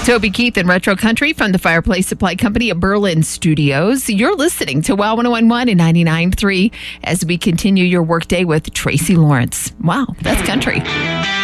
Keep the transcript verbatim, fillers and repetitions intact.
Toby Keith and Retro Country from the Fireplace Supply Company of Berlin Studios. You're listening to Wow one oh one point one and ninety-nine point three as we continue your workday with Tracy Lawrence. Wow, that's country.